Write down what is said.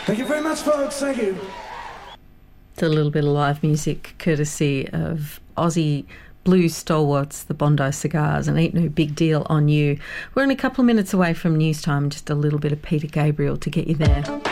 Thank you very much, folks. Thank you. It's a little bit of live music courtesy of Aussie blues stalwarts, the Bondi Cigars, and Ain't No Big Deal on You. We're only a couple of minutes away from news time, just a little bit of Peter Gabriel to get you there.